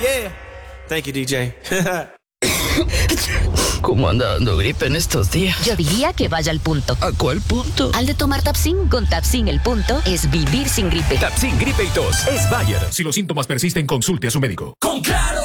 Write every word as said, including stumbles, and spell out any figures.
Yeah. Thank you, D J. ¿Cómo anda dando gripe en estos días? Yo diría que vaya al punto. ¿A cuál punto? Al de tomar Tapsin. Con Tapsin el punto es vivir sin gripe. Tapsin Gripe y Tos es Bayer. Si los síntomas persisten, consulte a su médico. Con Claro